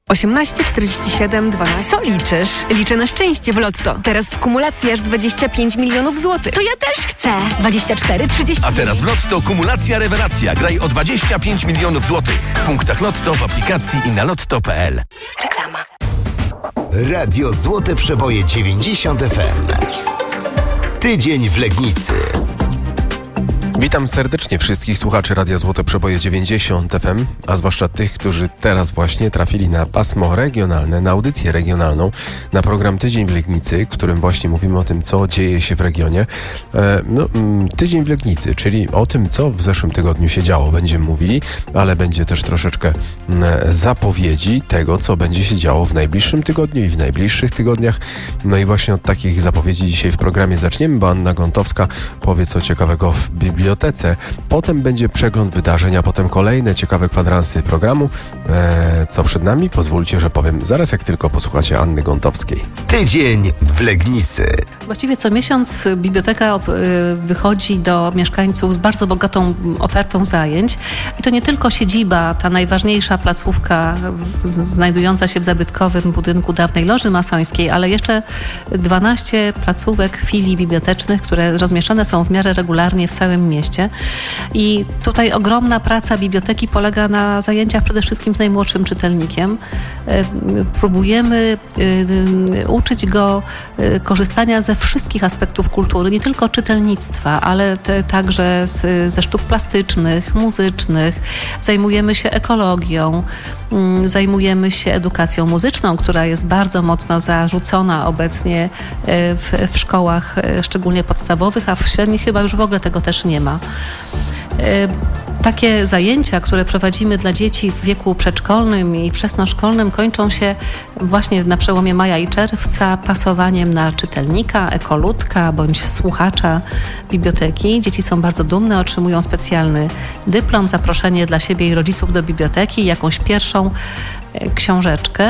18 47 12. Co liczysz? Liczę na szczęście w Lotto. Teraz w kumulacji aż 25 milionów złotych. To ja też chcę. 24, 30. A teraz w Lotto kumulacja rewelacja. Graj o 25 milionów złotych. W punktach Lotto, w aplikacji i na lotto.pl. Reklama. Radio Złote Przeboje 90 FM. Tydzień w Legnicy. Witam serdecznie wszystkich słuchaczy Radia Złote Przeboje 90 FM, a zwłaszcza tych, którzy teraz właśnie trafili na pasmo regionalne, na audycję regionalną, na program Tydzień w Legnicy, w którym właśnie mówimy o tym, co dzieje się w regionie. Tydzień w Legnicy, czyli o tym, co w zeszłym tygodniu się działo, będziemy mówili, ale będzie też troszeczkę zapowiedzi tego, co będzie się działo w najbliższym tygodniu i w najbliższych tygodniach. No i właśnie od takich zapowiedzi dzisiaj w programie zaczniemy, bo Anna Gontowska powie co ciekawego w bibliotece. Potem będzie przegląd wydarzeń, a potem kolejne ciekawe kwadransy programu. Co przed nami? Pozwólcie, że powiem zaraz, jak tylko posłuchacie Anny Gontowskiej. Tydzień w Legnicy. Właściwie co miesiąc biblioteka wychodzi do mieszkańców z bardzo bogatą ofertą zajęć. I to nie tylko siedziba, ta najważniejsza placówka znajdująca się w zabytkowym budynku dawnej Loży Masońskiej, ale jeszcze 12 placówek filii bibliotecznych, które rozmieszczone są w miarę regularnie w całym mieście. I tutaj ogromna praca biblioteki polega na zajęciach przede wszystkim z najmłodszym czytelnikiem. Próbujemy uczyć go korzystania ze wszystkich aspektów kultury, nie tylko czytelnictwa, ale także ze sztuk plastycznych, muzycznych. Zajmujemy się ekologią, zajmujemy się edukacją muzyczną, która jest bardzo mocno zarzucona obecnie w szkołach, szczególnie podstawowych, a w średnich chyba już w ogóle tego też nie ma. Takie zajęcia, które prowadzimy dla dzieci w wieku przedszkolnym i wczesnoszkolnym, kończą się właśnie na przełomie maja i czerwca pasowaniem na czytelnika, ekoludka bądź słuchacza biblioteki. Dzieci są bardzo dumne, otrzymują specjalny dyplom, zaproszenie dla siebie i rodziców do biblioteki, jakąś pierwszą książeczkę.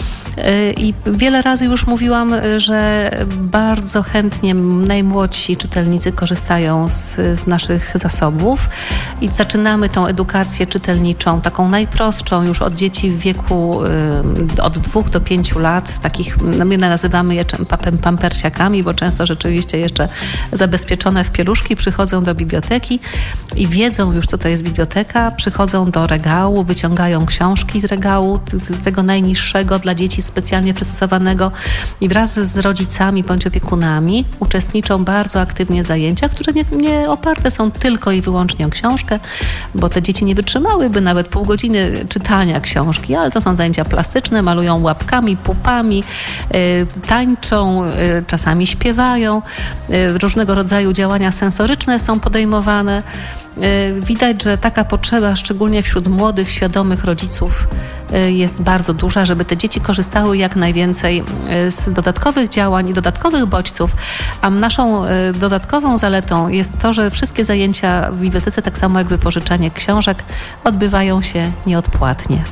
I wiele razy już mówiłam, że bardzo chętnie najmłodsi czytelnicy korzystają z naszych zasobów i zaczynamy tą edukację czytelniczą, taką najprostszą już od dzieci w wieku od 2 do 5 lat, takich, my nazywamy je pampersiakami, bo często rzeczywiście jeszcze zabezpieczone w pieluszki przychodzą do biblioteki i wiedzą już, co to jest biblioteka, przychodzą do regału, wyciągają książki z regału, tego najniższego dla dzieci specjalnie przystosowanego i wraz z rodzicami bądź opiekunami uczestniczą bardzo aktywnie w zajęciach, które nie oparte są tylko i wyłącznie o książkę, bo te dzieci nie wytrzymałyby nawet pół godziny czytania książki, ale to są zajęcia plastyczne, malują łapkami, pupami, tańczą, czasami śpiewają, różnego rodzaju działania sensoryczne są podejmowane. Widać, że taka potrzeba, szczególnie wśród młodych, świadomych rodziców, jest bardzo duża, żeby te dzieci korzystały jak najwięcej z dodatkowych działań i dodatkowych bodźców, a naszą dodatkową zaletą jest to, że wszystkie zajęcia w bibliotece, tak samo jak wypożyczanie książek, odbywają się nieodpłatnie.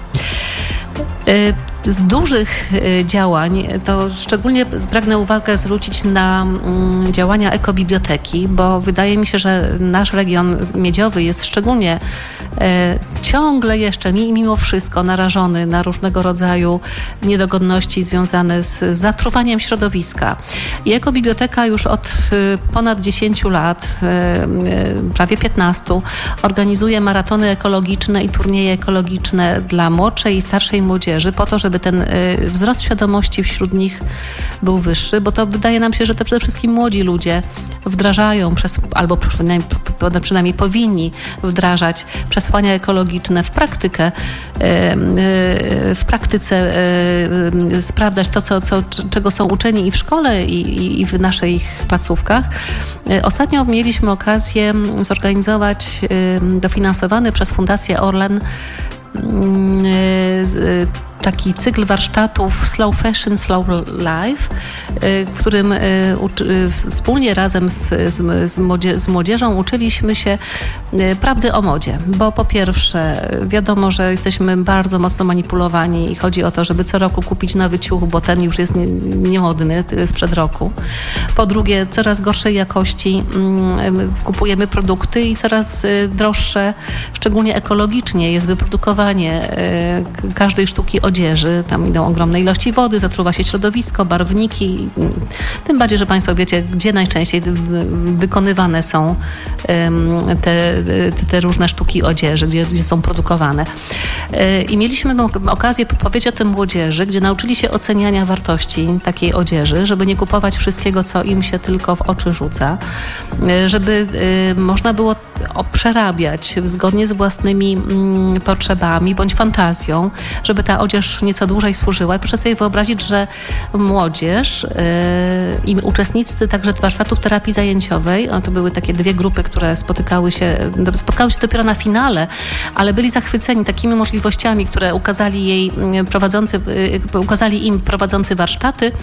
Z dużych działań to szczególnie pragnę uwagę zwrócić na działania ekobiblioteki, bo wydaje mi się, że nasz region miedziowy jest szczególnie ciągle jeszcze mimo wszystko narażony na różnego rodzaju niedogodności związane z zatruwaniem środowiska. I ekobiblioteka już od ponad 10 lat, prawie 15, organizuje maratony ekologiczne i turnieje ekologiczne dla młodszej i starszej młodzieży po to, żeby ten wzrost świadomości wśród nich był wyższy, bo to wydaje nam się, że to przede wszystkim młodzi ludzie wdrażają albo przynajmniej powinni wdrażać przesłania ekologiczne w praktyce sprawdzać to, czego są uczeni i w szkole, i w naszych placówkach. Ostatnio mieliśmy okazję zorganizować dofinansowany przez Fundację Orlen taki cykl warsztatów Slow Fashion, Slow Life, w którym wspólnie razem z młodzieżą uczyliśmy się prawdy o modzie. Bo po pierwsze wiadomo, że jesteśmy bardzo mocno manipulowani i chodzi o to, żeby co roku kupić nowy ciuch, bo ten już jest niemodny sprzed roku. Po drugie, coraz gorszej jakości kupujemy produkty i coraz droższe, szczególnie ekologicznie, jest wyprodukowanie każdej sztuki odzieży odzieży. Tam idą ogromne ilości wody, zatruwa się środowisko, barwniki. Tym bardziej, że Państwo wiecie, gdzie najczęściej wykonywane są te różne sztuki odzieży, gdzie są produkowane. I mieliśmy okazję powiedzieć o tym młodzieży, gdzie nauczyli się oceniania wartości takiej odzieży, żeby nie kupować wszystkiego, co im się tylko w oczy rzuca, żeby można było przerabiać zgodnie z własnymi potrzebami bądź fantazją, żeby ta odzież nieco dłużej służyła. I proszę sobie wyobrazić, że młodzież i uczestnicy także warsztatów terapii zajęciowej, to były takie dwie grupy, które spotkały się dopiero na finale, ale byli zachwyceni takimi możliwościami, które ukazali im prowadzący warsztaty.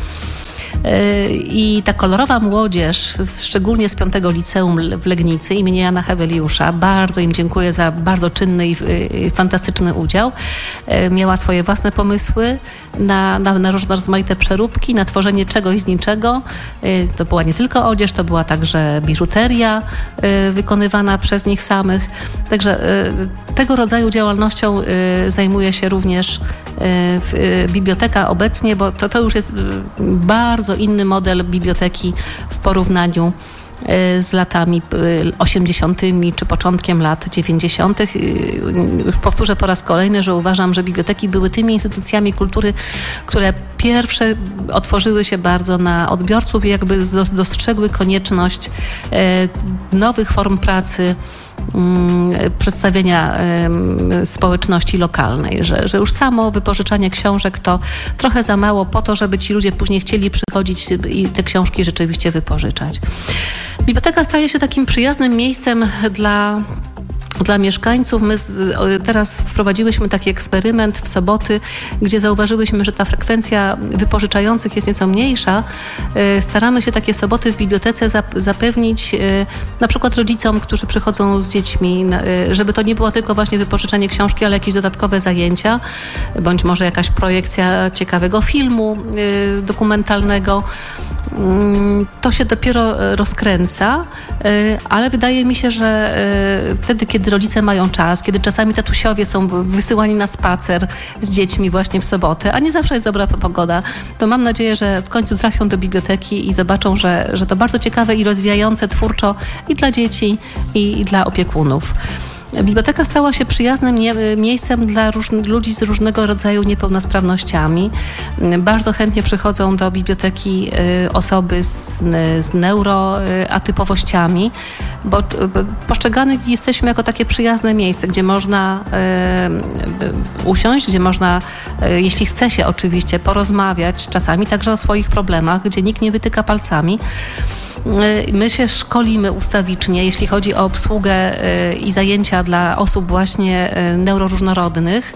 I ta kolorowa młodzież, szczególnie z 5. liceum w Legnicy imienia Jana Heweliusza, bardzo im dziękuję za bardzo czynny i fantastyczny udział. Miała swoje własne pomysły na rozmaite przeróbki, na tworzenie czegoś z niczego. To była nie tylko odzież, to była także biżuteria wykonywana przez nich samych. Także tego rodzaju działalnością zajmuje się również biblioteka obecnie, bo to już jest bardzo inny model biblioteki w porównaniu z latami 80. czy początkiem lat 90. Powtórzę po raz kolejny, że uważam, że biblioteki były tymi instytucjami kultury, które pierwsze otworzyły się bardzo na odbiorców i jakby dostrzegły konieczność nowych form pracy, przedstawienia społeczności lokalnej, że już samo wypożyczanie książek to trochę za mało po to, żeby ci ludzie później chcieli przychodzić i te książki rzeczywiście wypożyczać. Biblioteka staje się takim przyjaznym miejscem dla mieszkańców. My teraz wprowadziłyśmy taki eksperyment w soboty, gdzie zauważyłyśmy, że ta frekwencja wypożyczających jest nieco mniejsza. Staramy się takie soboty w bibliotece zapewnić na przykład rodzicom, którzy przychodzą z dziećmi, żeby to nie było tylko właśnie wypożyczenie książki, ale jakieś dodatkowe zajęcia, bądź może jakaś projekcja ciekawego filmu dokumentalnego. To się dopiero rozkręca, ale wydaje mi się, że wtedy, kiedy rodzice mają czas, kiedy czasami tatusiowie są wysyłani na spacer z dziećmi właśnie w sobotę, a nie zawsze jest dobra pogoda, to mam nadzieję, że w końcu trafią do biblioteki i zobaczą, że to bardzo ciekawe i rozwijające twórczo i dla dzieci, i dla opiekunów. Biblioteka stała się przyjaznym miejscem dla ludzi z różnego rodzaju niepełnosprawnościami. Bardzo chętnie przychodzą do biblioteki osoby z neuroatypowościami, bo postrzegani jesteśmy jako takie przyjazne miejsce, gdzie można usiąść, gdzie można, jeśli chce się oczywiście, porozmawiać czasami także o swoich problemach, gdzie nikt nie wytyka palcami. My się szkolimy ustawicznie, jeśli chodzi o obsługę i zajęcia dla osób właśnie neuroróżnorodnych.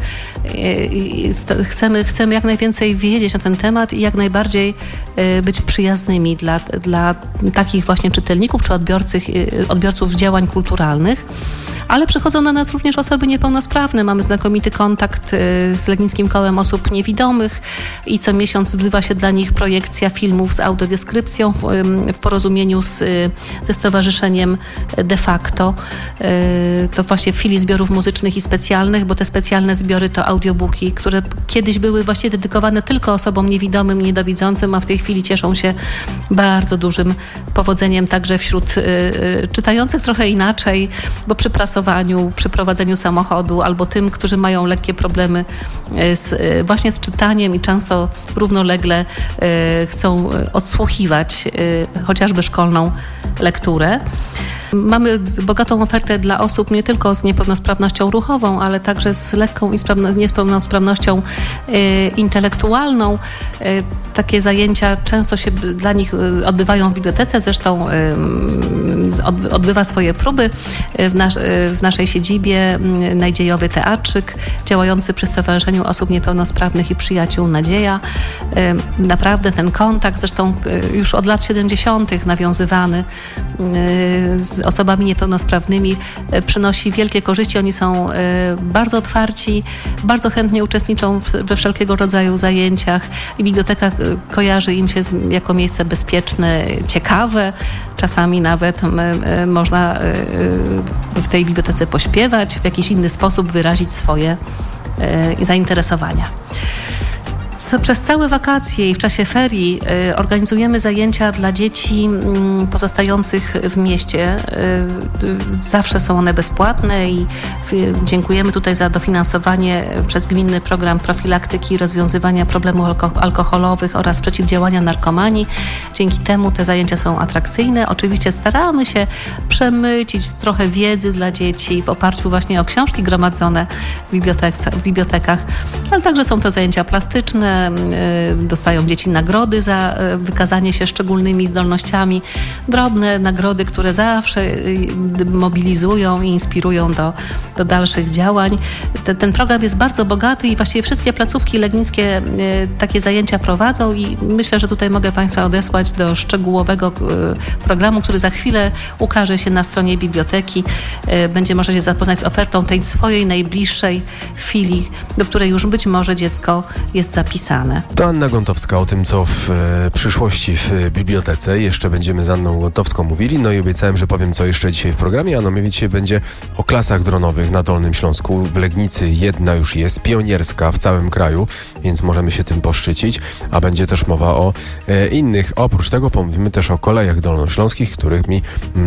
Chcemy jak najwięcej wiedzieć na ten temat i jak najbardziej być przyjaznymi dla takich właśnie czytelników czy odbiorców działań kulturalnych. Ale przychodzą do nas również osoby niepełnosprawne. Mamy znakomity kontakt z Legnickim Kołem Osób Niewidomych i co miesiąc odbywa się dla nich projekcja filmów z audiodeskrypcją w porozumieniu ze Stowarzyszeniem De Facto. To właśnie w filii zbiorów muzycznych i specjalnych, bo te specjalne zbiory to audiobooki, które kiedyś były właściwie dedykowane tylko osobom niewidomym i niedowidzącym, a w tej chwili cieszą się bardzo dużym powodzeniem także wśród czytających trochę inaczej, bo przy prasowaniu, przy prowadzeniu samochodu albo tym, którzy mają lekkie problemy właśnie z czytaniem i często równolegle chcą odsłuchiwać chociażby szkolną lekturę. Mamy bogatą ofertę dla osób nie tylko z niepełnosprawnością ruchową, ale także z lekką niepełnosprawnością intelektualną. Takie zajęcia często się dla nich odbywają w bibliotece, zresztą odbywa swoje próby w naszej siedzibie Nadziejowy Teatrzyk, działający przy Stowarzyszeniu Osób Niepełnosprawnych i Przyjaciół Nadzieja. Naprawdę ten kontakt, zresztą już od lat 70. nawiązywany z osobami niepełnosprawnymi, przynosi wielkie korzyści. Oni są bardzo otwarci, bardzo chętnie uczestniczą we wszelkiego rodzaju zajęciach i biblioteka kojarzy im się jako miejsce bezpieczne, ciekawe. Czasami nawet można w tej bibliotece pośpiewać, w jakiś inny sposób wyrazić swoje zainteresowania. Przez całe wakacje i w czasie ferii organizujemy zajęcia dla dzieci pozostających w mieście. Zawsze są one bezpłatne i dziękujemy tutaj za dofinansowanie przez gminny program profilaktyki i rozwiązywania problemów alkoholowych oraz przeciwdziałania narkomanii. Dzięki temu te zajęcia są atrakcyjne. Oczywiście staramy się przemycić trochę wiedzy dla dzieci w oparciu właśnie o książki gromadzone w bibliotekach, ale także są to zajęcia plastyczne. Dostają dzieci nagrody za wykazanie się szczególnymi zdolnościami. Drobne nagrody, które zawsze mobilizują i inspirują do dalszych działań. Ten program jest bardzo bogaty i właściwie wszystkie placówki legnickie takie zajęcia prowadzą i myślę, że tutaj mogę Państwa odesłać do szczegółowego programu, który za chwilę ukaże się na stronie biblioteki. Będzie można się zapoznać z ofertą tej swojej najbliższej filii, do której już być może dziecko jest zapisane. To Anna Gontowska o tym, co w przyszłości w bibliotece. Jeszcze będziemy z Anną Gontowską mówili, no i obiecałem, że powiem, co jeszcze dzisiaj w programie, a mianowicie będzie o klasach dronowych na Dolnym Śląsku. W Legnicy jedna już jest, pionierska w całym kraju, więc możemy się tym poszczycić, a będzie też mowa o innych. Oprócz tego pomówimy też o kolejach dolnośląskich, którymi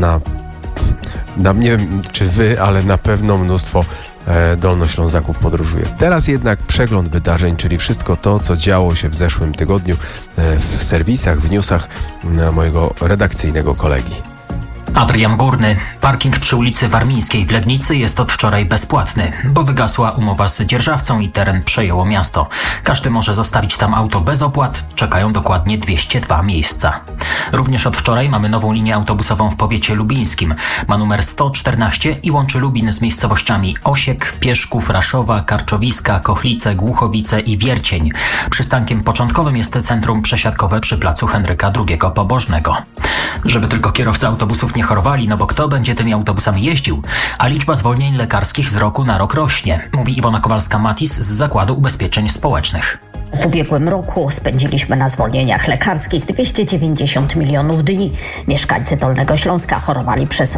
nie wiem, czy wy, ale na pewno mnóstwo Dolnoślązaków podróżuje. Teraz jednak przegląd wydarzeń, czyli wszystko to, co działo się w zeszłym tygodniu w serwisach, w newsach mojego redakcyjnego kolegi. Adrian Górny. Parking przy ulicy Warmińskiej w Legnicy jest od wczoraj bezpłatny, bo wygasła umowa z dzierżawcą i teren przejęło miasto. Każdy może zostawić tam auto bez opłat. Czekają dokładnie 202 miejsca. Również od wczoraj mamy nową linię autobusową w powiecie lubińskim. Ma numer 114 i łączy Lubin z miejscowościami Osiek, Pieszków, Raszowa, Karczowiska, Kochlice, Głuchowice i Wiercień. Przystankiem początkowym jest centrum przesiadkowe przy placu Henryka II Pobożnego. Żeby tylko kierowcy autobusów nie chorowali, no bo kto będzie tymi autobusami jeździł? A liczba zwolnień lekarskich z roku na rok rośnie, mówi Iwona Kowalska-Matis z Zakładu Ubezpieczeń Społecznych. W ubiegłym roku spędziliśmy na zwolnieniach lekarskich 290 milionów dni. Mieszkańcy Dolnego Śląska chorowali przez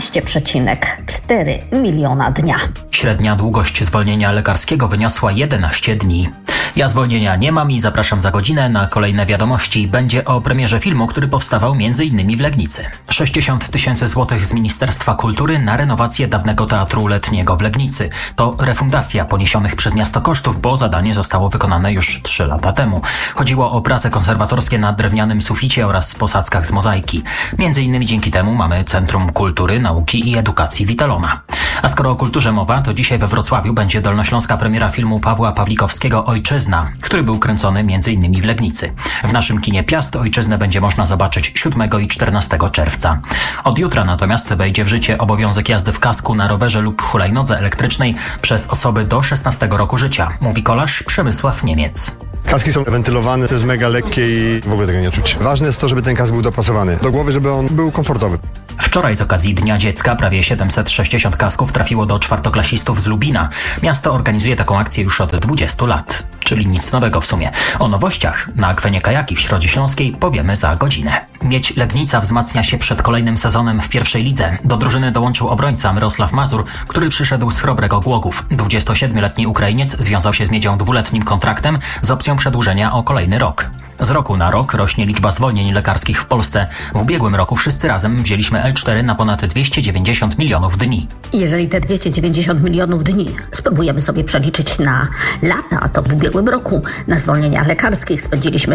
18,4 miliona dnia. Średnia długość zwolnienia lekarskiego wyniosła 11 dni. Ja zwolnienia nie mam i zapraszam za godzinę na kolejne wiadomości. Będzie o premierze filmu, który powstawał m.in. w Legnicy. 60 000 złotych z Ministerstwa Kultury na renowację dawnego Teatru Letniego w Legnicy. To refundacja poniesionych przez miasto kosztów, bo zadanie zostało wykonane już 3 lata temu. Chodziło o prace konserwatorskie na drewnianym suficie oraz posadzkach z mozaiki. Między innymi dzięki temu mamy Centrum Kultury, Nauki i Edukacji Witalona. A skoro o kulturze mowa, to dzisiaj we Wrocławiu będzie dolnośląska premiera filmu Pawła Pawlikowskiego Ojczyzna, który był kręcony m.in. w Legnicy. W naszym kinie Piast Ojczyznę będzie można zobaczyć 7 i 14 czerwca. Od jutra natomiast wejdzie w życie obowiązek jazdy w kasku na rowerze lub hulajnodze elektrycznej przez osoby do 16 roku życia, mówi kolarz Przemysław Niemiec. Kaski są wentylowane, to jest mega lekkie i w ogóle tego nie czuć. Ważne jest to, żeby ten kask był dopasowany do głowy, żeby on był komfortowy. Wczoraj z okazji Dnia Dziecka prawie 760 kasków trafiło do czwartoklasistów z Lubina. Miasto organizuje taką akcję już od 20 lat, czyli nic nowego w sumie. O nowościach na akwenie Kajaki w Środzie Śląskiej powiemy za godzinę. Miedź Legnica wzmacnia się przed kolejnym sezonem w pierwszej lidze. Do drużyny dołączył obrońca Mirosław Mazur, który przyszedł z Chrobrego Głogów. 27-letni Ukrainiec związał się z Miedzią 2-letnim kontraktem z opcją przedłużenia o kolejny rok. Z roku na rok rośnie liczba zwolnień lekarskich w Polsce. W ubiegłym roku wszyscy razem wzięliśmy L4 na ponad 290 milionów dni. Jeżeli te 290 milionów dni spróbujemy sobie przeliczyć na lata, to w ubiegłym roku na zwolnieniach lekarskich spędziliśmy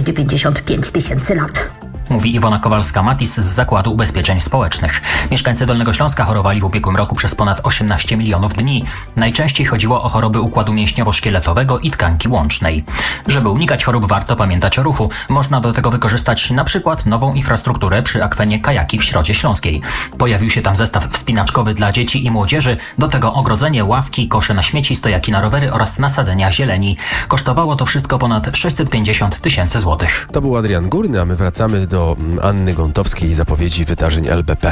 795 000 lat. Mówi Iwona Kowalska-Matis z Zakładu Ubezpieczeń Społecznych. Mieszkańcy Dolnego Śląska chorowali w ubiegłym roku przez ponad 18 milionów dni. Najczęściej chodziło o choroby układu mięśniowo-szkieletowego i tkanki łącznej. Żeby unikać chorób, warto pamiętać o ruchu. Można do tego wykorzystać na przykład nową infrastrukturę przy akwenie Kajaki w Środzie Śląskiej. Pojawił się tam zestaw wspinaczkowy dla dzieci i młodzieży, do tego ogrodzenie, ławki, kosze na śmieci, stojaki na rowery oraz nasadzenia zieleni. Kosztowało to wszystko ponad 650 000 złotych. To był Adrian Górny, a my wracamy do Anny Gontowskiej i zapowiedzi wydarzeń LBP.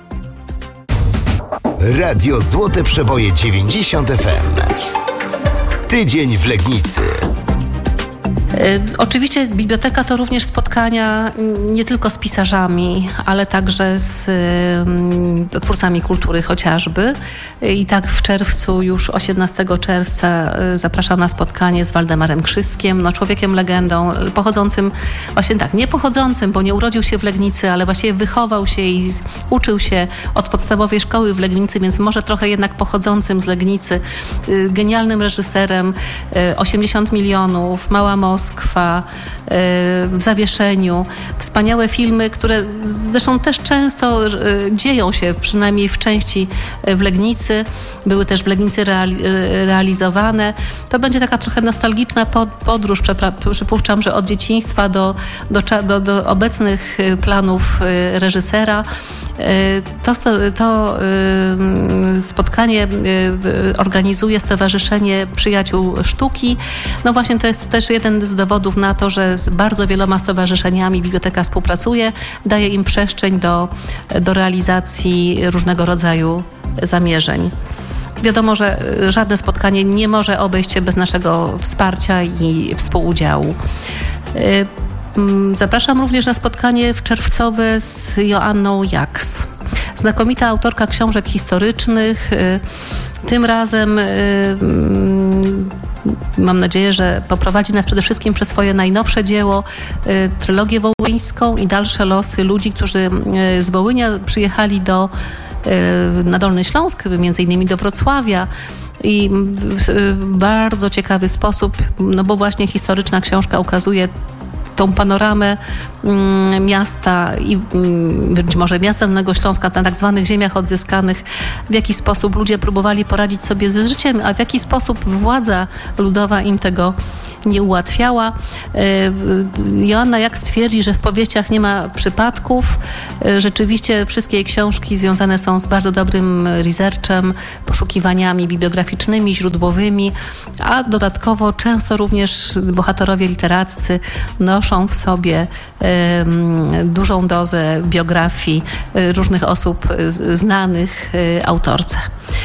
Radio Złote Przeboje 90 FM. Tydzień w Legnicy. Oczywiście biblioteka to również spotkania nie tylko z pisarzami, ale także z twórcami kultury chociażby. I tak w czerwcu, już 18 czerwca zapraszam na spotkanie z Waldemarem Krzystkiem, człowiekiem legendą, pochodzącym, właśnie tak, nie pochodzącym, bo nie urodził się w Legnicy, ale właściwie wychował się i uczył się od podstawowej szkoły w Legnicy, więc może trochę jednak pochodzącym z Legnicy. Genialnym reżyserem, 80 milionów, Mała Moskwa, W zawieszeniu. Wspaniałe filmy, które zresztą też często dzieją się, przynajmniej w części w Legnicy. Były też w Legnicy realizowane. To będzie taka trochę nostalgiczna podróż. Przypuszczam, że od dzieciństwa do obecnych planów reżysera. To spotkanie organizuje Stowarzyszenie Przyjaciół Sztuki. No właśnie to jest też jeden z dowodów na to, że z bardzo wieloma stowarzyszeniami biblioteka współpracuje, daje im przestrzeń do realizacji różnego rodzaju zamierzeń. Wiadomo, że żadne spotkanie nie może obejść się bez naszego wsparcia i współudziału. Zapraszam również na spotkanie czerwcowe z Joanną Jaks. Znakomita autorka książek historycznych. Tym razem mam nadzieję, że poprowadzi nas przede wszystkim przez swoje najnowsze dzieło, trylogię wołyńską i dalsze losy ludzi, którzy z Wołynia przyjechali na Dolny Śląsk, między innymi do Wrocławia. I w bardzo ciekawy sposób, bo właśnie historyczna książka ukazuje tą panoramę miasta i być może miasta Dolnego Śląska na tak zwanych ziemiach odzyskanych, w jaki sposób ludzie próbowali poradzić sobie z życiem, a w jaki sposób władza ludowa im tego nie ułatwiała. Joanna Jak stwierdzi, że w powieściach nie ma przypadków. Rzeczywiście wszystkie jej książki związane są z bardzo dobrym researchem, poszukiwaniami bibliograficznymi, źródłowymi, a dodatkowo często również bohaterowie literaccy noszą w sobie dużą dozę biografii różnych osób znanych autorce.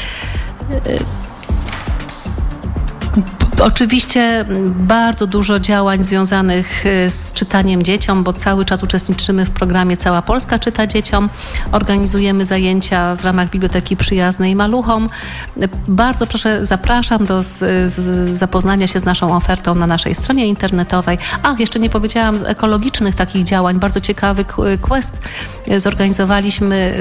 Oczywiście bardzo dużo działań związanych z czytaniem dzieciom, bo cały czas uczestniczymy w programie Cała Polska czyta dzieciom. Organizujemy zajęcia w ramach Biblioteki Przyjaznej Maluchom. Bardzo proszę, zapraszam do zapoznania się z naszą ofertą na naszej stronie internetowej. Jeszcze nie powiedziałam z ekologicznych takich działań. Bardzo ciekawy quest zorganizowaliśmy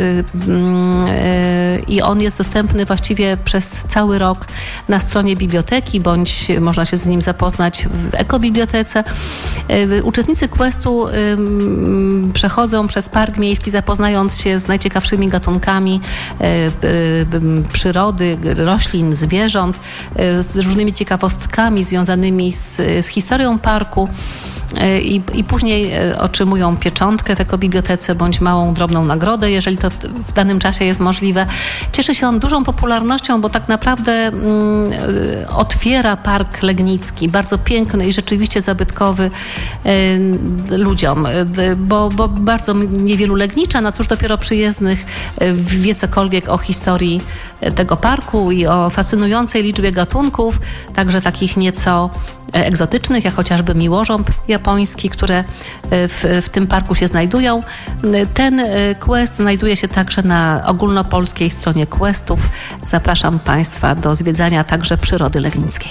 i on jest dostępny właściwie przez cały rok na stronie biblioteki, bądź można się z nim zapoznać w ekobibliotece. Uczestnicy questu przechodzą przez park miejski, zapoznając się z najciekawszymi gatunkami przyrody, roślin, zwierząt, z różnymi ciekawostkami związanymi z historią parku i później otrzymują pieczątkę w ekobibliotece bądź małą, drobną nagrodę, jeżeli to w danym czasie jest możliwe. Cieszy się on dużą popularnością, bo tak naprawdę otwiera park legnicki, bardzo piękny i rzeczywiście zabytkowy ludziom, bo bardzo niewielu legniczan, a cóż dopiero przyjezdnych wie cokolwiek o historii tego parku i o fascynującej liczbie gatunków, także takich nieco egzotycznych, jak chociażby miłożąb japoński, które w tym parku się znajdują. Ten quest znajduje się także na ogólnopolskiej stronie questów. Zapraszam Państwa do zwiedzania także przyrody legnickiej.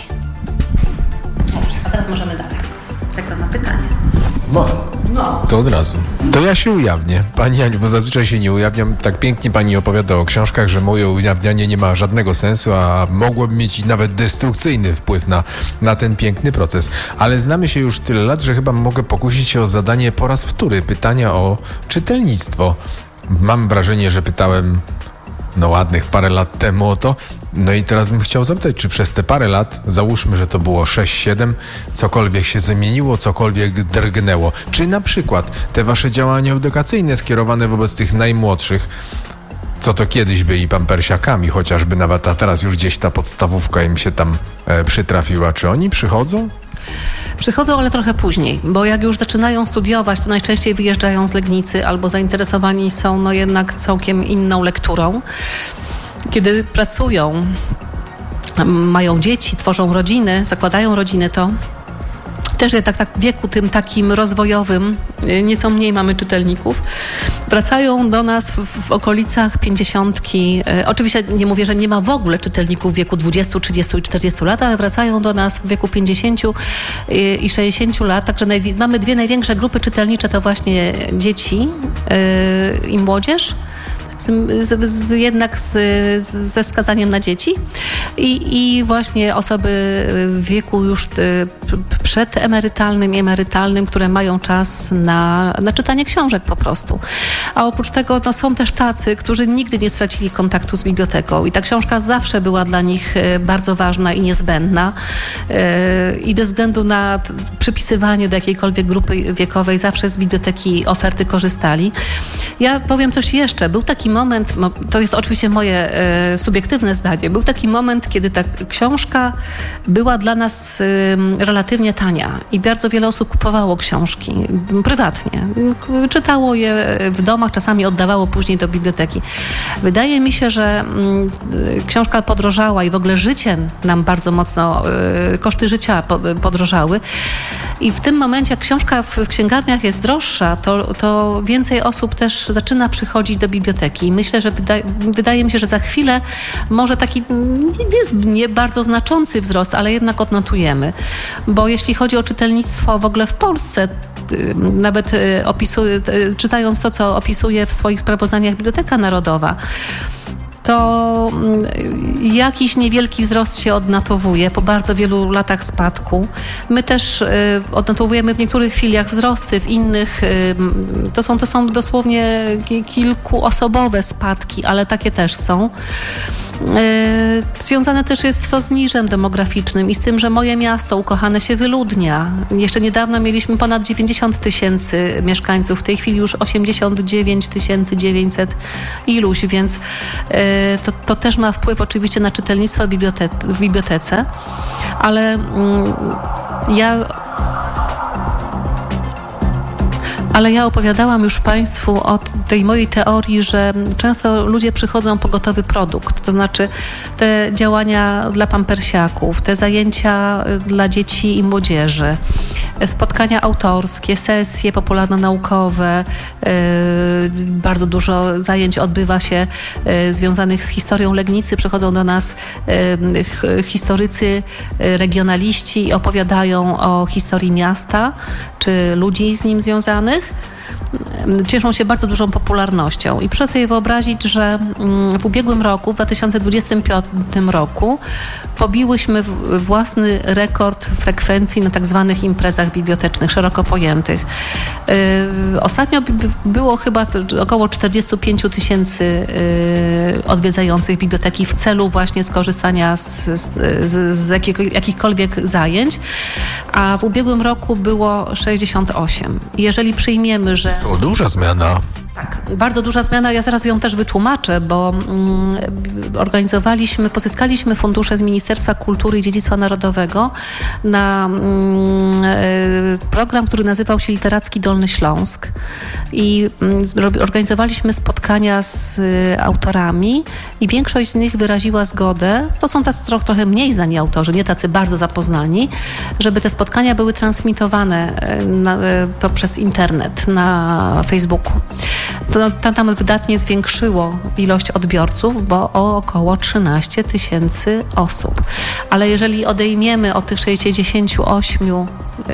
A teraz możemy dalej. Czekam na pytanie. To od razu. To ja się ujawnię. Pani Aniu, bo zazwyczaj się nie ujawniam. Tak pięknie pani opowiada o książkach, że moje ujawnianie nie ma żadnego sensu, a mogłoby mieć nawet destrukcyjny wpływ na ten piękny proces. Ale znamy się już tyle lat, że chyba mogę pokusić się o zadanie po raz wtóry pytania o czytelnictwo. Mam wrażenie, że pytałem ładnych parę lat temu o to. No i teraz bym chciał zapytać, czy przez te parę lat, załóżmy, że to było 6-7, cokolwiek się zmieniło, cokolwiek drgnęło. Czy na przykład te wasze działania edukacyjne skierowane wobec tych najmłodszych, co to kiedyś byli pampersiakami chociażby nawet, a teraz już gdzieś ta podstawówka im się tam przytrafiła. Czy oni przychodzą? Przychodzą, ale trochę później, bo jak już zaczynają studiować, to najczęściej wyjeżdżają z Legnicy albo zainteresowani są jednak całkiem inną lekturą. Kiedy pracują, mają dzieci, tworzą rodziny, zakładają rodziny, też tak w wieku tym takim rozwojowym, nieco mniej mamy czytelników, wracają do nas w okolicach 50. Oczywiście nie mówię, że nie ma w ogóle czytelników w wieku 20, 30 i 40 lat, ale wracają do nas w wieku 50 i 60 lat. Także mamy dwie największe grupy czytelnicze, to właśnie dzieci i młodzież. Jednak ze wskazaniem na dzieci i właśnie osoby w wieku już przedemerytalnym i emerytalnym, które mają czas na czytanie książek po prostu. A oprócz tego są też tacy, którzy nigdy nie stracili kontaktu z biblioteką i ta książka zawsze była dla nich bardzo ważna i niezbędna i bez względu na przypisywanie do jakiejkolwiek grupy wiekowej zawsze z biblioteki oferty korzystali. Ja powiem coś jeszcze. Był taki moment, to jest oczywiście moje subiektywne zdanie, był taki moment, kiedy ta książka była dla nas relatywnie tania i bardzo wiele osób kupowało książki prywatnie. Czytało je w domach, czasami oddawało później do biblioteki. Wydaje mi się, że książka podrożała i w ogóle życie nam bardzo mocno, koszty życia podrożały i w tym momencie, jak książka w księgarniach jest droższa, to więcej osób też zaczyna przychodzić do biblioteki. Myślę, że wydaje mi się, że za chwilę może taki nie bardzo znaczący wzrost, ale jednak odnotujemy. Bo jeśli chodzi o czytelnictwo w ogóle w Polsce, nawet czytając to, co opisuje w swoich sprawozdaniach Biblioteka Narodowa, to jakiś niewielki wzrost się odnotowuje po bardzo wielu latach spadku. My też odnotowujemy w niektórych filiach wzrosty, w innych to są dosłownie kilkuosobowe spadki, ale takie też są. Związane też jest to z niżem demograficznym i z tym, że moje miasto ukochane się wyludnia. Jeszcze niedawno mieliśmy ponad 90 000 mieszkańców, w tej chwili już 89 900 iluś, więc to też ma wpływ oczywiście na czytelnictwo w bibliotece, ale ja opowiadałam już Państwu o tej mojej teorii, że często ludzie przychodzą po gotowy produkt, to znaczy te działania dla pampersiaków, te zajęcia dla dzieci i młodzieży, spotkania autorskie, sesje popularno-naukowe, bardzo dużo zajęć odbywa się związanych z historią Legnicy. Przychodzą do nas historycy, regionaliści i opowiadają o historii miasta czy ludzi z nim związanych. Cieszą się bardzo dużą popularnością i proszę sobie wyobrazić, że w ubiegłym roku, w 2025 roku pobiłyśmy własny rekord frekwencji na tak zwanych imprezach bibliotecznych, szeroko pojętych. Ostatnio było chyba około 45 000 odwiedzających biblioteki w celu właśnie skorzystania z jakichkolwiek zajęć, a w ubiegłym roku było 68. Jeżeli przyjmiemy, że... To duża zmiana. Tak, bardzo duża zmiana. Ja zaraz ją też wytłumaczę, bo pozyskaliśmy fundusze z Ministerstwa Kultury i Dziedzictwa Narodowego na program, który nazywał się Literacki Dolny Śląsk i organizowaliśmy spotkania z autorami i większość z nich wyraziła zgodę, to są tacy trochę mniej znani autorzy, nie tacy bardzo zapoznani, żeby te spotkania były transmitowane poprzez internet na Facebooku. To tam wydatnie zwiększyło ilość odbiorców, bo o około 13 000 osób. Ale jeżeli odejmiemy od tych 68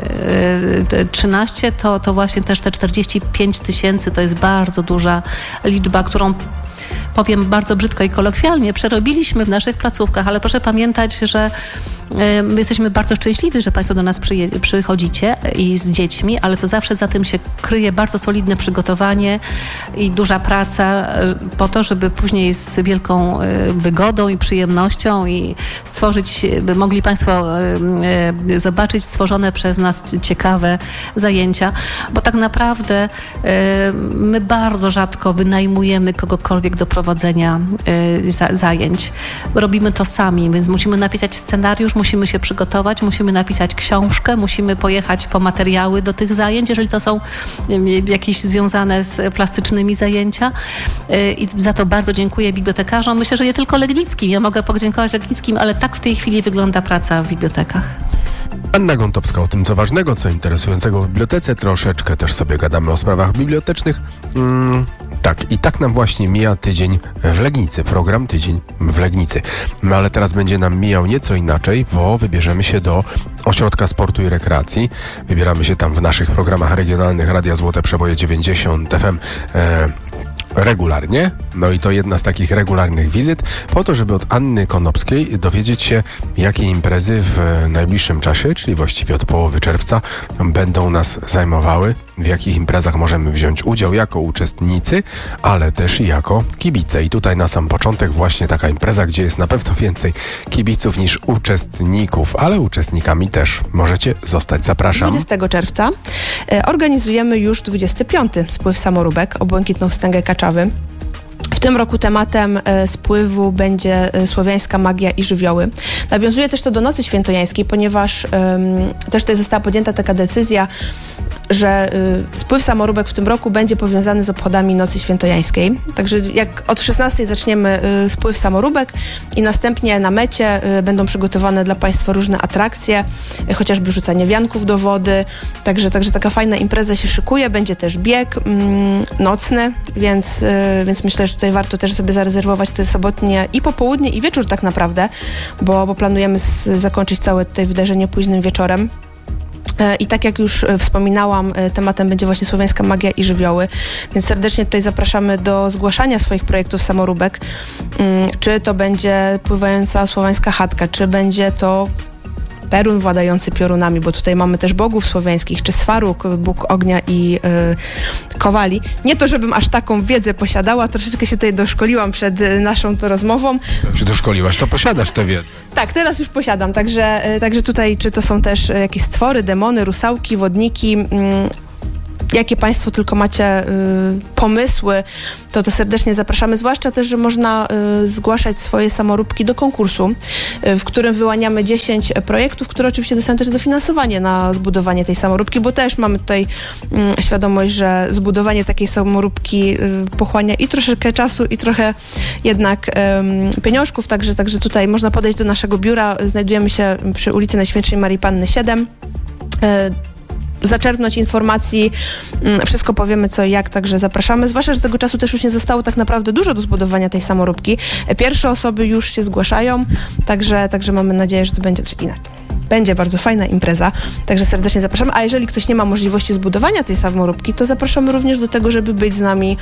13, to właśnie też te 45 000 to jest bardzo duża liczba, którą powiem bardzo brzydko i kolokwialnie, przerobiliśmy w naszych placówkach, ale proszę pamiętać, że my jesteśmy bardzo szczęśliwi, że Państwo do nas przychodzicie i z dziećmi, ale to zawsze za tym się kryje bardzo solidne przygotowanie i duża praca po to, żeby później z wielką wygodą i przyjemnością i stworzyć, by mogli Państwo zobaczyć stworzone przez nas ciekawe zajęcia, bo tak naprawdę my bardzo rzadko wynajmujemy kogokolwiek do prowadzenia zajęć. Robimy to sami, więc musimy napisać scenariusz, musimy się przygotować, musimy napisać książkę, musimy pojechać po materiały do tych zajęć, jeżeli to są jakieś związane z plastycznymi zajęcia. I za to bardzo dziękuję bibliotekarzom. Myślę, że nie tylko legnickim. Ja mogę podziękować legnickim, ale tak w tej chwili wygląda praca w bibliotekach. Anna Gątowska o tym, co ważnego, co interesującego w bibliotece. Troszeczkę też sobie gadamy o sprawach bibliotecznych. Tak, i tak nam właśnie mija tydzień w Legnicy, program Tydzień w Legnicy. No ale teraz będzie nam mijał nieco inaczej, bo wybierzemy się do Ośrodka Sportu i Rekreacji. Wybieramy się tam w naszych programach regionalnych Radia Złote Przeboje 90 FM regularnie. No i to jedna z takich regularnych wizyt po to, żeby od Anny Konopskiej dowiedzieć się, jakie imprezy w najbliższym czasie, czyli właściwie od połowy czerwca, będą nas zajmowały, w jakich imprezach możemy wziąć udział jako uczestnicy, ale też i jako kibice. I tutaj na sam początek właśnie taka impreza, gdzie jest na pewno więcej kibiców niż uczestników, ale uczestnikami też możecie zostać. Zapraszam. 20 czerwca organizujemy już 25. spływ samoróbek o Błękitną Wstęgę Kaczawy. W tym roku tematem spływu będzie słowiańska magia i żywioły. Nawiązuje też to do Nocy Świętojańskiej, ponieważ też tutaj została podjęta taka decyzja, że spływ samoróbek w tym roku będzie powiązany z obchodami Nocy Świętojańskiej. Także jak od 16 zaczniemy spływ samoróbek i następnie na mecie będą przygotowane dla Państwa różne atrakcje, chociażby rzucanie wianków do wody. Także taka fajna impreza się szykuje. Będzie też bieg nocny, więc myślę, że tutaj warto też sobie zarezerwować te sobotnie i popołudnie i wieczór tak naprawdę, bo planujemy zakończyć całe tutaj wydarzenie późnym wieczorem. I tak jak już wspominałam, tematem będzie właśnie słowiańska magia i żywioły, więc serdecznie tutaj zapraszamy do zgłaszania swoich projektów samoróbek. Czy to będzie pływająca słowiańska chatka, czy będzie to Perun władający piorunami, bo tutaj mamy też bogów słowiańskich, czy Swaruk, bóg ognia i kowali. Nie to, żebym aż taką wiedzę posiadała, troszeczkę się tutaj doszkoliłam przed naszą rozmową. Czy doszkoliłaś, to posiadasz tę wiedzę. Tak, teraz już posiadam, także tutaj czy to są też jakieś stwory, demony, rusałki, wodniki, jakie Państwo tylko macie pomysły, to serdecznie zapraszamy. Zwłaszcza też, że można zgłaszać swoje samoróbki do konkursu, w którym wyłaniamy 10 projektów, które oczywiście dostają też dofinansowanie na zbudowanie tej samoróbki, bo też mamy tutaj świadomość, że zbudowanie takiej samoróbki pochłania i troszeczkę czasu, i trochę jednak pieniążków, także tutaj można podejść do naszego biura. Znajdujemy się przy ulicy Najświętszej Marii Panny 7. Zaczerpnąć informacji, wszystko powiemy co i jak, także zapraszamy. Zwłaszcza, że tego czasu też już nie zostało tak naprawdę dużo do zbudowania tej samoróbki. Pierwsze osoby już się zgłaszają, także mamy nadzieję, że to będzie coś inaczej. Będzie bardzo fajna impreza, także serdecznie zapraszamy. A jeżeli ktoś nie ma możliwości zbudowania tej samoróbki, to zapraszamy również do tego, żeby być z nami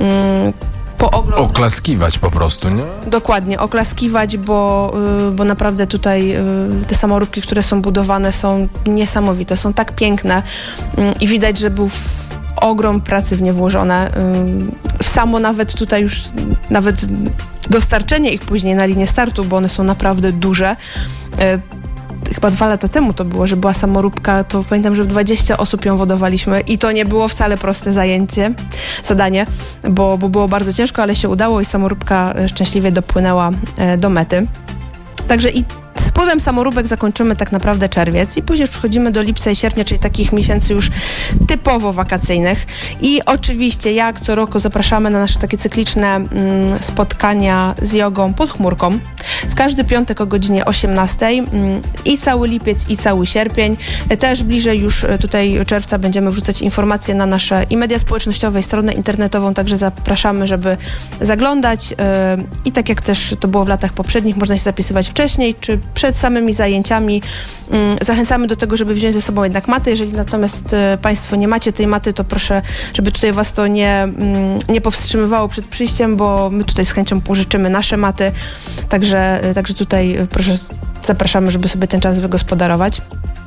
oklaskiwać po prostu, nie? Dokładnie, oklaskiwać, bo naprawdę tutaj te samoróbki, które są budowane, są niesamowite, są tak piękne i widać, że był ogrom pracy w nie włożone. W samo nawet tutaj już nawet dostarczenie ich później na linię startu, bo one są naprawdę duże. Chyba 2 lata temu to było, że była samoróbka, to pamiętam, że 20 osób ją wodowaliśmy i to nie było wcale proste zadanie, bo było bardzo ciężko, ale się udało i samoróbka szczęśliwie dopłynęła do mety. Także i z pływem samoróbek zakończymy tak naprawdę czerwiec i później już przechodzimy do lipca i sierpnia, czyli takich miesięcy już typowo wakacyjnych. I oczywiście jak co roku zapraszamy na nasze takie cykliczne spotkania z jogą pod chmurką. W każdy piątek o godzinie 18 i cały lipiec i cały sierpień. Też bliżej już tutaj czerwca będziemy wrzucać informacje na nasze i media społecznościowe i stronę internetową, także zapraszamy, żeby zaglądać i tak jak też to było w latach poprzednich, można się zapisywać wcześniej czy przed samymi zajęciami. Zachęcamy do tego, żeby wziąć ze sobą jednak matę. Jeżeli natomiast Państwo nie macie tej maty, to proszę, żeby tutaj Was to nie powstrzymywało przed przyjściem, bo my tutaj z chęcią pożyczymy nasze maty. Także tutaj proszę, zapraszamy, żeby sobie ten czas wygospodarować.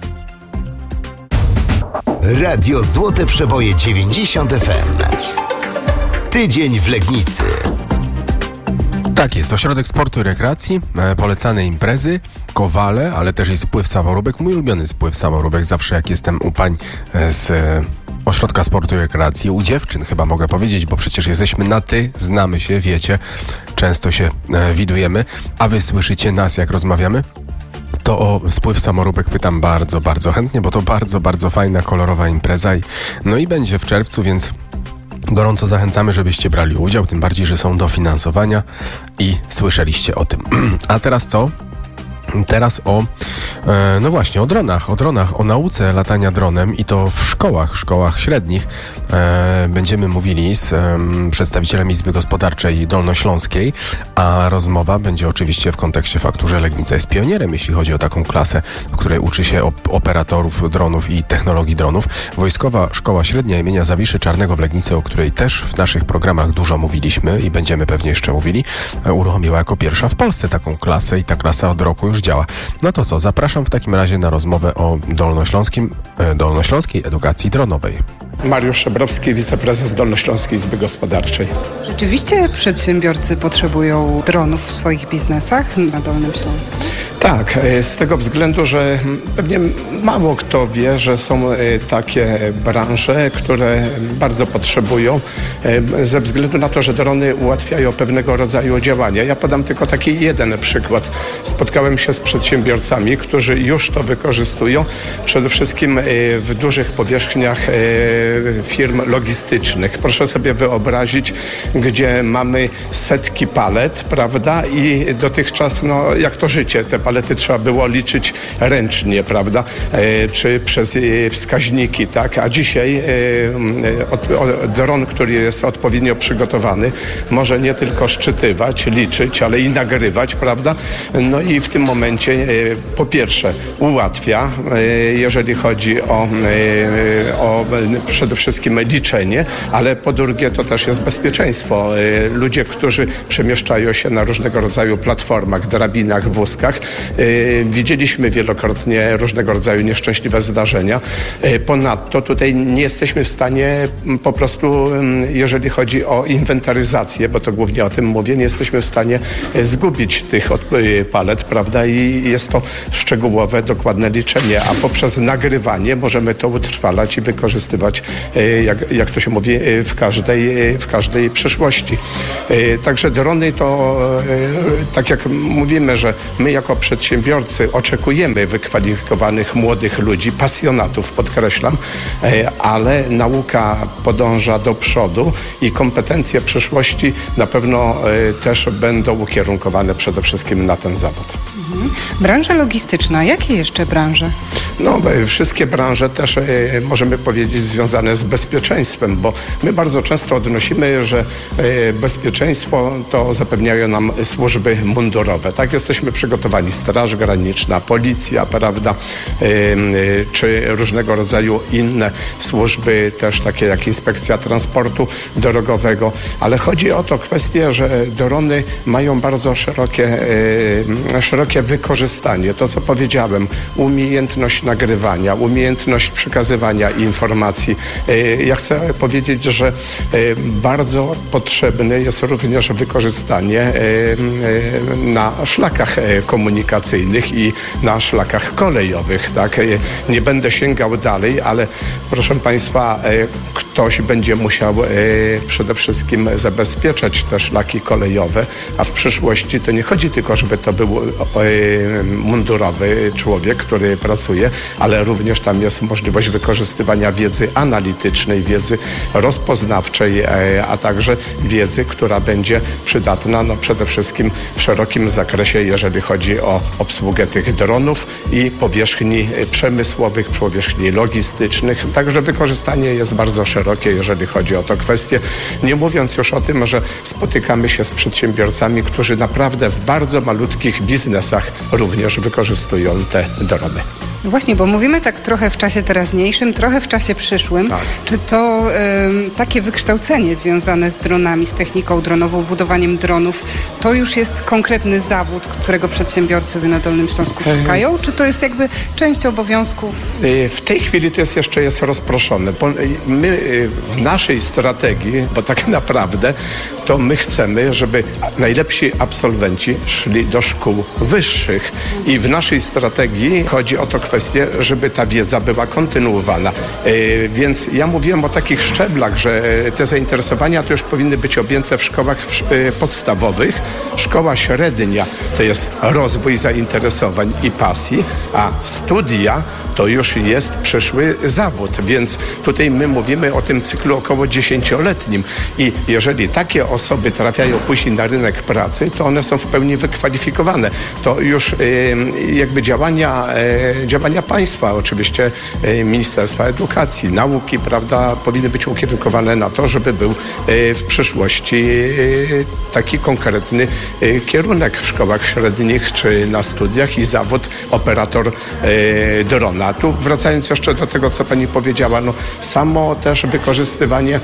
Radio Złote Przeboje 90 FM. Tydzień w Legnicy. Tak jest, Ośrodek Sportu i Rekreacji, polecane imprezy, kowale, ale też i spływ samoróbek. Mój ulubiony spływ samoróbek, zawsze jak jestem u pań z Ośrodka Sportu i Rekreacji, u dziewczyn chyba mogę powiedzieć, bo przecież jesteśmy na ty, znamy się, wiecie, często się widujemy, a wy słyszycie nas, jak rozmawiamy. To o spływ samoróbek pytam bardzo, bardzo chętnie, bo to bardzo, bardzo fajna, kolorowa impreza i będzie w czerwcu, więc gorąco zachęcamy, żebyście brali udział, tym bardziej, że są dofinansowania i słyszeliście o tym. A teraz co? Teraz no właśnie, o dronach, o nauce latania dronem i to w szkołach średnich. Będziemy mówili z przedstawicielem Izby Gospodarczej Dolnośląskiej, a rozmowa będzie oczywiście w kontekście faktu, że Legnica jest pionierem, jeśli chodzi o taką klasę, w której uczy się operatorów dronów i technologii dronów. Wojskowa Szkoła Średnia imienia Zawiszy Czarnego w Legnicy, o której też w naszych programach dużo mówiliśmy i będziemy pewnie jeszcze mówili, uruchomiła jako pierwsza w Polsce taką klasę i ta klasa od roku już działa. No to co, zapraszam w takim razie na rozmowę o dolnośląskiej edukacji dronowej. Mariusz Szebrowski, wiceprezes Dolnośląskiej Izby Gospodarczej. Rzeczywiście przedsiębiorcy potrzebują dronów w swoich biznesach na Dolnym Śląsku? Tak, z tego względu, że pewnie mało kto wie, że są takie branże, które bardzo potrzebują ze względu na to, że drony ułatwiają pewnego rodzaju działania. Ja podam tylko taki jeden przykład. Spotkałem się z przedsiębiorcami, którzy już to wykorzystują, przede wszystkim w dużych powierzchniach firm logistycznych. Proszę sobie wyobrazić, gdzie mamy setki palet, prawda? I dotychczas, no jak to życie, te palety trzeba było liczyć ręcznie, prawda? Czy przez wskaźniki, tak? A dzisiaj dron, który jest odpowiednio przygotowany, może nie tylko szczytywać, liczyć, ale i nagrywać, prawda? No i w tym momencie po pierwsze ułatwia, jeżeli chodzi o przede wszystkim liczenie, ale po drugie to też jest bezpieczeństwo. Ludzie, którzy przemieszczają się na różnego rodzaju platformach, drabinach, wózkach, widzieliśmy wielokrotnie różnego rodzaju nieszczęśliwe zdarzenia. Ponadto tutaj nie jesteśmy w stanie po prostu, jeżeli chodzi o inwentaryzację, bo to głównie o tym mówię, nie jesteśmy w stanie zgubić tych palet, prawda? I jest to szczegółowe, dokładne liczenie, a poprzez nagrywanie możemy to utrwalać i wykorzystywać, jak to się mówi, w każdej przyszłości. Także drony to, tak jak mówimy, że my jako przedsiębiorcy oczekujemy wykwalifikowanych młodych ludzi, pasjonatów, podkreślam, ale nauka podąża do przodu i kompetencje przyszłości na pewno też będą ukierunkowane przede wszystkim na ten zawód. Branża logistyczna. Jakie jeszcze branże? No, wszystkie branże też możemy powiedzieć związane z bezpieczeństwem, bo my bardzo często odnosimy, że bezpieczeństwo to zapewniają nam służby mundurowe. Tak, jesteśmy przygotowani, Straż Graniczna, Policja, prawda, czy różnego rodzaju inne służby, też takie jak Inspekcja Transportu Drogowego, ale chodzi o to kwestię, że drony mają bardzo szerokie wykorzystanie. To, co powiedziałem, umiejętność nagrywania, umiejętność przekazywania informacji. Ja chcę powiedzieć, że bardzo potrzebne jest również wykorzystanie na szlakach komunikacyjnych i na szlakach kolejowych. Tak? Nie będę sięgał dalej, ale proszę Państwa, ktoś będzie musiał przede wszystkim zabezpieczać te szlaki kolejowe, a w przyszłości to nie chodzi tylko, żeby to był mundurowy człowiek, który pracuje, ale również tam jest możliwość wykorzystywania wiedzy analitycznej, wiedzy rozpoznawczej, a także wiedzy, która będzie przydatna no przede wszystkim w szerokim zakresie, jeżeli chodzi o obsługę tych dronów i powierzchni przemysłowych, powierzchni logistycznych. Także wykorzystanie jest bardzo szerokie, jeżeli chodzi o tę kwestię. Nie mówiąc już o tym, że spotykamy się z przedsiębiorcami, którzy naprawdę w bardzo malutkich biznesach również wykorzystują te drony. No właśnie, bo mówimy tak trochę w czasie teraźniejszym, trochę w czasie przyszłym. Tak. Czy to takie wykształcenie związane z dronami, z techniką dronową, budowaniem dronów, to już jest konkretny zawód, którego przedsiębiorcy na Dolnym Śląsku szukają? Czy to jest jakby część obowiązków? W tej chwili to jest rozproszone. My w naszej strategii, bo tak naprawdę to my chcemy, żeby najlepsi absolwenci szli do szkół wyższych i w naszej strategii chodzi o to kwestię, żeby ta wiedza była kontynuowana. Więc ja mówiłem o takich szczeblach, że te zainteresowania to już powinny być objęte w szkołach podstawowych. Szkoła średnia to jest rozwój zainteresowań i pasji, a studia to już jest przyszły zawód, więc tutaj my mówimy o tym cyklu około 10-letnim i jeżeli takie osoby trafiają później na rynek pracy, to one są w pełni wykwalifikowane. To już jakby działania państwa, oczywiście Ministerstwa Edukacji, Nauki, prawda, powinny być ukierunkowane na to, żeby był w przyszłości taki konkretny kierunek w szkołach średnich czy na studiach i zawód operator drona. Tu wracając jeszcze do tego, co pani powiedziała, no samo też wykorzystywanie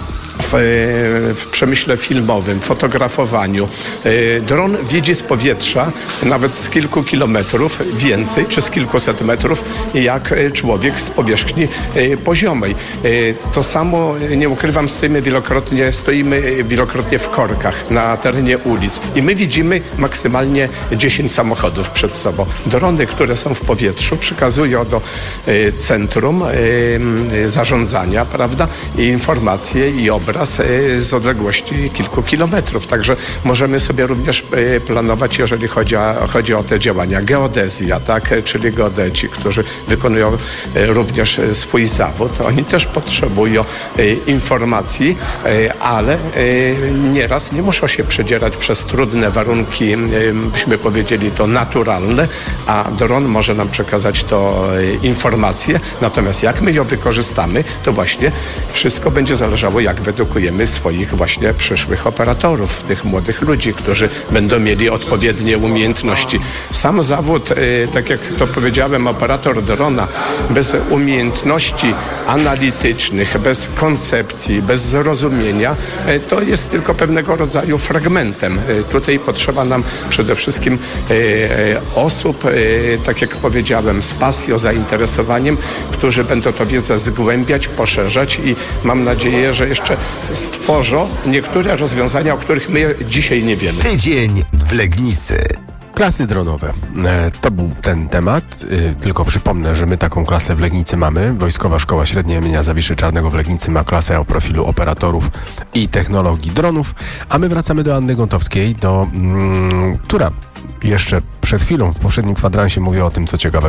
w przemyśle filmowym, fotografowaniu. Dron widzi z powietrza nawet z kilku kilometrów więcej, czy z kilkuset metrów, jak człowiek z powierzchni poziomej. To samo, nie ukrywam, stoimy wielokrotnie w korkach na terenie ulic i my widzimy maksymalnie 10 samochodów przed sobą. Drony, które są w powietrzu, przekazują do centrum zarządzania, prawda, i informacje i obraz z odległości kilku kilometrów. Także możemy sobie również planować, jeżeli chodzi o te działania. Geodezja, tak, czyli geodeci, którzy wykonują również swój zawód. Oni też potrzebują informacji, ale nieraz nie muszą się przedzierać przez trudne warunki, byśmy powiedzieli to naturalne, a dron może nam przekazać to informacje. Natomiast jak my ją wykorzystamy, to właśnie wszystko będzie zależało, jak wyedukujemy swoich właśnie przyszłych operatorów, tych młodych ludzi, którzy będą mieli odpowiednie umiejętności. Sam zawód, tak jak to powiedziałem, operator drona bez umiejętności analitycznych, bez koncepcji, bez zrozumienia, to jest tylko pewnego rodzaju fragmentem. Tutaj potrzeba nam przede wszystkim osób, tak jak powiedziałem, z pasją, zainteresowaniem, którzy będą tę wiedzę zgłębiać, poszerzać i mam nadzieję, że jeszcze stworzą niektóre rozwiązania, o których my dzisiaj nie wiemy. Tydzień w Legnicy. Klasy dronowe. To był ten temat. Tylko przypomnę, że my taką klasę w Legnicy mamy. Wojskowa Szkoła Średnia imienia Zawiszy Czarnego w Legnicy ma klasę o profilu operatorów i technologii dronów. A my wracamy do Anny Gontowskiej, która jeszcze przed chwilą w poprzednim kwadransie mówiła o tym, co ciekawego